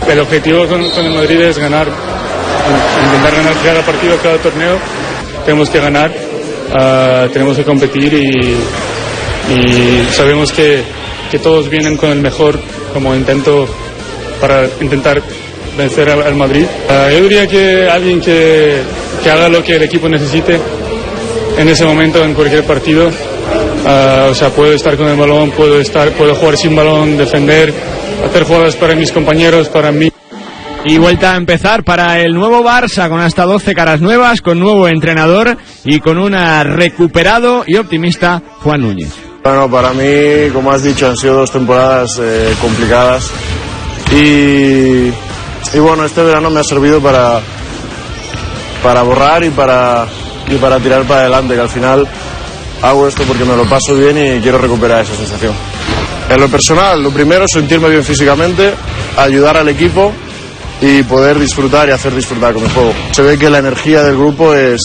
El objetivo con el Madrid es ganar, intentar ganar cada partido, cada torneo. Tenemos que ganar, tenemos que competir y sabemos que todos vienen con el mejor como intento para intentar vencer al Madrid. Yo diría que alguien que haga lo que el equipo necesite en ese momento, en cualquier partido. O sea, puedo estar con el balón, puedo jugar sin balón, defender, hacer jugadas para mis compañeros, para mí. Y vuelta a empezar para el nuevo Barça, con hasta 12 caras nuevas, con nuevo entrenador y con un recuperado y optimista Juan Núñez. Bueno, para mí, como has dicho, han sido 2 temporadas complicadas y bueno, este verano me ha servido para borrar y para tirar para adelante, que al final hago esto porque me lo paso bien y quiero recuperar esa sensación. En lo personal, lo primero, sentirme bien físicamente, ayudar al equipo y poder disfrutar y hacer disfrutar con el juego. Se ve que la energía del grupo es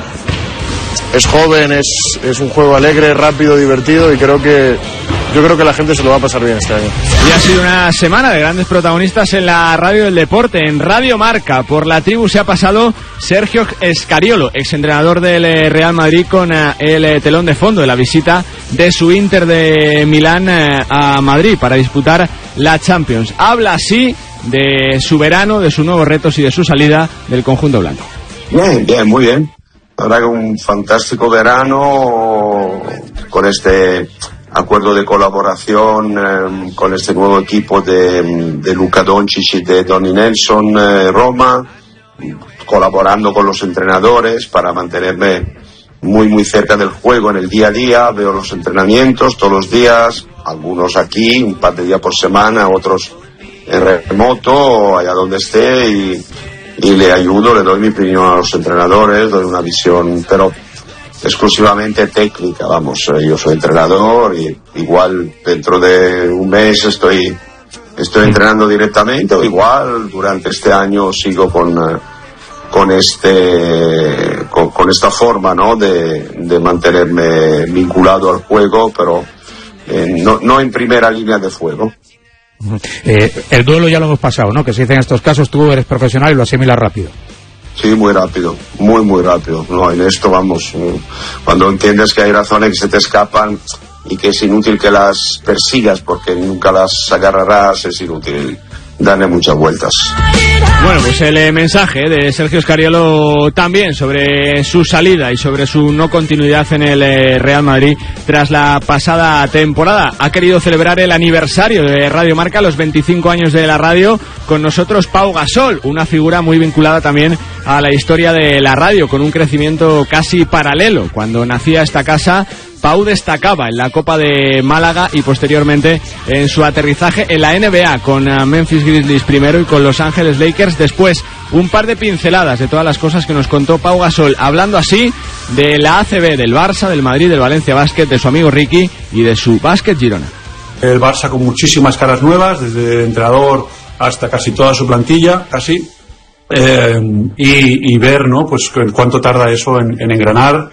joven, es un juego alegre, rápido, divertido y yo creo que la gente se lo va a pasar bien este año. Y ha sido una semana de grandes protagonistas en la radio del deporte. En Radio Marca, por la tribu se ha pasado Sergio Scariolo, exentrenador del Real Madrid, con el telón de fondo de la visita de su Inter de Milán a Madrid para disputar la Champions. Habla así de su verano, de sus nuevos retos y de su salida del conjunto blanco. Bien, muy bien. La verdad que un fantástico verano con este acuerdo de colaboración con este nuevo equipo de Luka Doncic y de Donny Nelson, Roma, colaborando con los entrenadores para mantenerme muy cerca del juego en el día a día. Veo los entrenamientos todos los días, algunos aquí, un par de días por semana, otros en remoto, allá donde esté, y le ayudo, le doy mi opinión a los entrenadores, doy una visión, pero exclusivamente técnica, vamos. Yo soy entrenador y igual dentro de un mes estoy entrenando directamente, o igual durante este año sigo con esta forma, ¿no?, de mantenerme vinculado al juego, pero no en primera línea de fuego. El duelo ya lo hemos pasado, ¿no? Que se dice en estos casos, tú eres profesional y lo asimilas rápido. Sí, muy rápido, muy rápido. No, en esto, vamos, cuando entiendes que hay razones que se te escapan y que es inútil que las persigas porque nunca las agarrarás, es inútil darle muchas vueltas. Bueno, pues el mensaje de Sergio Scariolo también sobre su salida y sobre su no continuidad en el Real Madrid tras la pasada temporada. Ha querido celebrar el aniversario de Radio Marca, los 25 años de la radio, con nosotros Pau Gasol, una figura muy vinculada también a la historia de la radio, con un crecimiento casi paralelo. Cuando nacía esta casa, Pau destacaba en la Copa de Málaga y posteriormente en su aterrizaje en la NBA con Memphis Grizzlies primero y con Los Ángeles Lakers después. Un par de pinceladas de todas las cosas que nos contó Pau Gasol, hablando así de la ACB, del Barça, del Madrid, del Valencia Basket, de su amigo Ricky y de su Básquet Girona. El Barça con muchísimas caras nuevas, desde el entrenador hasta casi toda su plantilla, casi, y ver, ¿no?, pues cuánto tarda eso en engranar.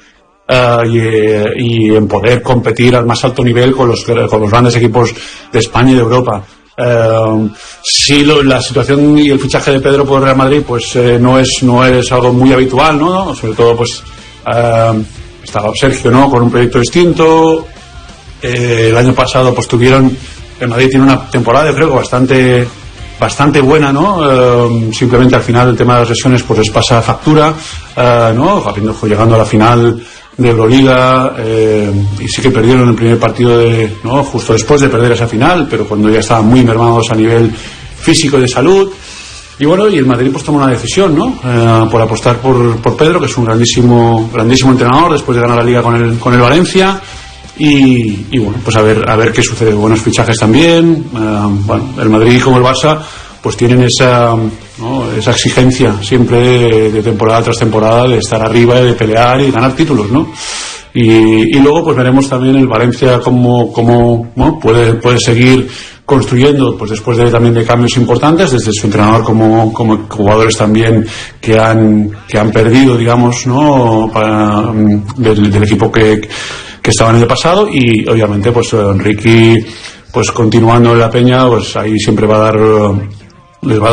Y en poder competir al más alto nivel con los grandes equipos de España y de Europa. Sí, la situación y el fichaje de Pedro por el Real Madrid pues no es algo muy habitual, ¿no? Sobre todo pues estaba Sergio, ¿no?, con un proyecto distinto. El año pasado pues el Madrid tiene una temporada, creo que bastante buena, ¿no? Simplemente al final el tema de las lesiones pues les pasa factura, ¿no? Llegando a la final de Euroliga, y sí que perdieron el primer partido ¿no?, justo después de perder esa final, pero cuando ya estaban muy mermados a nivel físico y de salud. Y bueno, y el Madrid pues toma una decisión, ¿no?, por apostar por Pedro, que es un grandísimo entrenador, después de ganar la Liga con el Valencia. Y bueno, pues a ver qué sucede. Buenos fichajes también. Bueno, el Madrid como el Barça pues tienen esa exigencia siempre de temporada tras temporada de estar arriba y de pelear y ganar títulos, ¿no? Y luego pues veremos también el Valencia cómo ¿no?, puede seguir construyendo, pues después también de cambios importantes desde su entrenador como jugadores también que han perdido, digamos, ¿no?, del equipo que estaban en el pasado. Y obviamente pues Enrique pues continuando en la peña, pues ahí siempre les va a